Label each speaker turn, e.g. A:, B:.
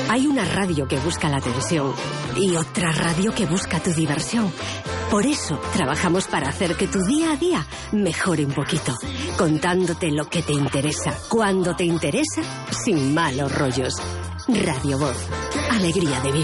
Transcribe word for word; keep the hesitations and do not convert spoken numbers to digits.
A: Hay una radio que busca la atención y otra radio que busca tu diversión. Por eso trabajamos para hacer que tu día a día mejore un poquito, contándote lo que te interesa, cuando te interesa, sin malos rollos. Radio Voz. Alegría de vivir.